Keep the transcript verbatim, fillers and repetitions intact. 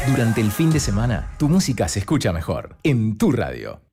Durante el fin de semana, tu música se escucha mejor en tu radio.